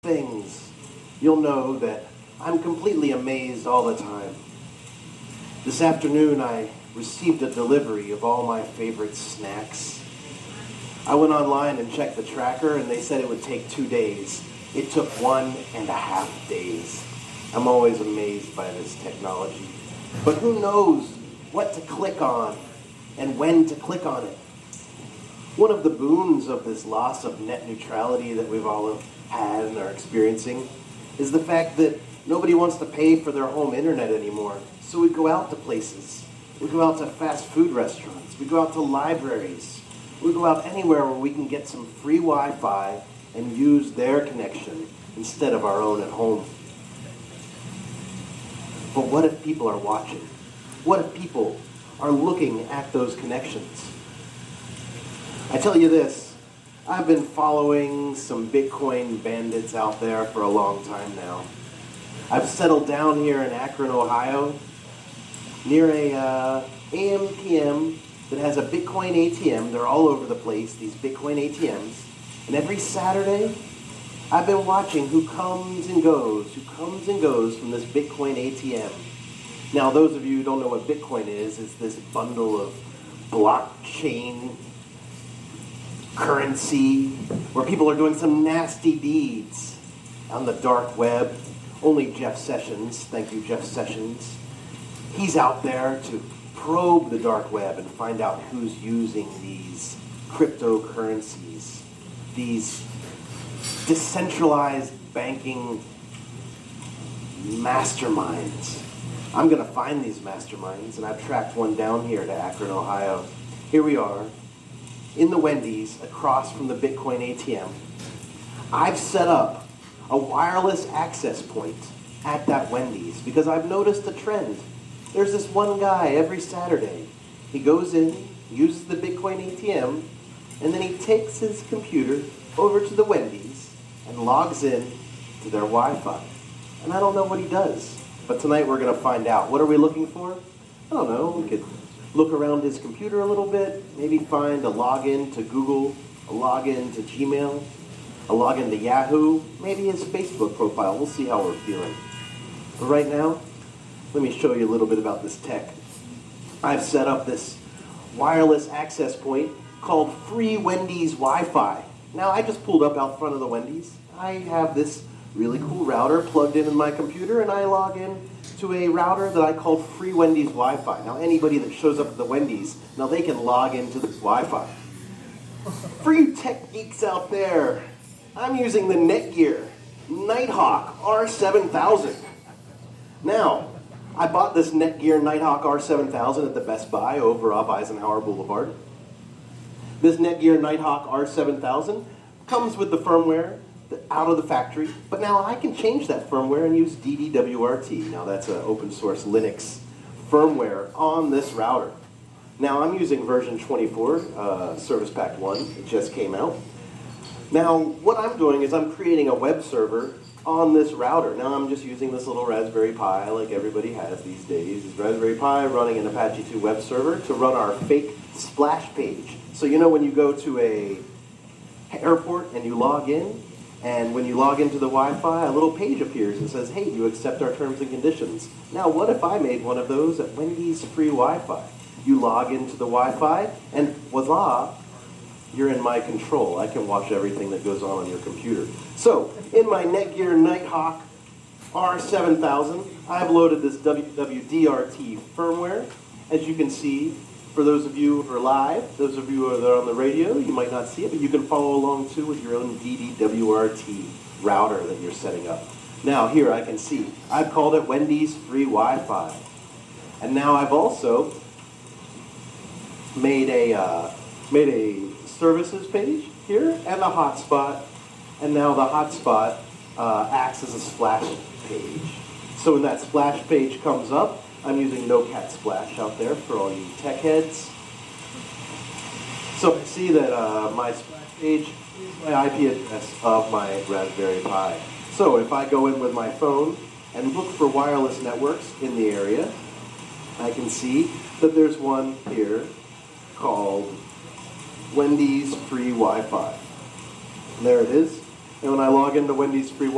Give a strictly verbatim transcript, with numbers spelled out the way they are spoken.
things, you'll know that I'm completely amazed all the time. This afternoon I received a delivery of all my favorite snacks. I went online and checked the tracker and they said it would take two days. It took one and a half days. I'm always amazed by this technology. But who knows what to click on and when to click on it? One of the boons of this loss of net neutrality that we've all had and are experiencing is the fact that nobody wants to pay for their home internet anymore. So we go out to places. We go out to fast food restaurants. We go out to libraries. We go out anywhere where we can get some free Wi-Fi and use their connection instead of our own at home. But what if people are watching? What if people are looking at those connections? I tell you this, I've been following some Bitcoin bandits out there for a long time now. I've settled down here in Akron, Ohio, near a uh, A M P M that has a Bitcoin A T M. They're all over the place, these Bitcoin A T Ms. And every Saturday, I've been watching who comes and goes, who comes and goes from this Bitcoin A T M. Now, those of you who don't know what Bitcoin is, it's this bundle of blockchain currency where people are doing some nasty deeds on the dark web. Only Jeff Sessions, thank you Jeff Sessions, he's out there to probe the dark web and find out who's using these cryptocurrencies, these decentralized banking masterminds. I'm going to find these masterminds, and I've tracked one down here to Akron, Ohio. Here we are in the Wendy's across from the Bitcoin A T M. I've set up a wireless access point at that Wendy's because I've noticed a trend. There's this one guy every Saturday. He goes in, uses the Bitcoin A T M, and then he takes his computer over to the Wendy's and logs in to their Wi-Fi. And I don't know what he does, but tonight we're going to find out. What are we looking for? I don't know. We could look around his computer a little bit, maybe find a login to Google, a login to Gmail, a login to Yahoo, maybe his Facebook profile. We'll see how we're feeling. But right now, let me show you a little bit about this tech. I've set up this wireless access point called Free Wendy's Wi-Fi. Now, I just pulled up out front of the Wendy's. I have this really cool router plugged in in my computer, and I log in to a router that I called Free Wendy's Wi-Fi. Now, anybody that shows up at the Wendy's, now they can log into this Wi-Fi. For you tech geeks out there, I'm using the Netgear Nighthawk R seven thousand. Now, I bought this Netgear Nighthawk R seven thousand at the Best Buy over off Eisenhower Boulevard. This Netgear Nighthawk R seven thousand comes with the firmware out of the factory, but now I can change that firmware and use D D W R T. Now that's an open source Linux firmware on this router. Now I'm using version twenty-four, uh, Service Pack one, it just came out. Now what I'm doing is I'm creating a web server on this router. Now I'm just using this little Raspberry Pi like everybody has these days. It's Raspberry Pi running an Apache two web server to run our fake splash page. So you know when you go to a airport and you log in, and when you log into the Wi-Fi, a little page appears and says, hey, you accept our terms and conditions. Now, what if I made one of those at Wendy's free Wi-Fi? You log into the Wi-Fi, and voila, you're in my control. I can watch everything that goes on on your computer. So, in my Netgear Nighthawk R seven thousand, I've loaded this W W D R T firmware. As you can see, for those of you who are live, those of you who are on the radio, you might not see it, but you can follow along too with your own D D W R T router that you're setting up. Now here I can see, I've called it Wendy's Free Wi-Fi. And now I've also made a, uh, made a services page here and a hotspot. And now the hotspot uh, acts as a splash page. So when that splash page comes up, I'm using NoCat Splash out there for all you tech heads. So I see that uh, my splash page is my I P address of my Raspberry Pi. So if I go in with my phone and look for wireless networks in the area, I can see that there's one here called Wendy's Free Wi-Fi. And there it is. And when I log into Wendy's Free Wi-Fi,